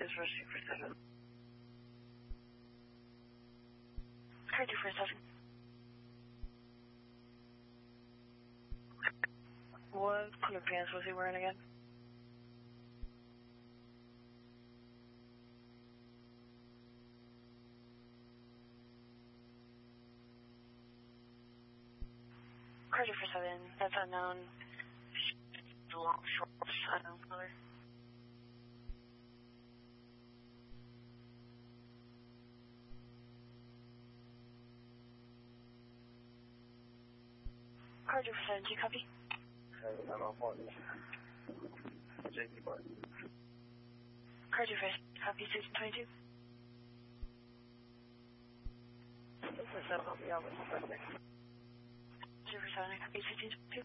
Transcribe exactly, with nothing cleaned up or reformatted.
is for Super seven. Car two four seven. What color pants was he wearing again? Car two four seven, that's unknown. Long shorts, unknown color. Car two four seven, do you copy? I'm on point. J P Bar. Car two four seven, copy six twenty-two. This is up on the other side. Two four seven, copy sixteen twenty-two.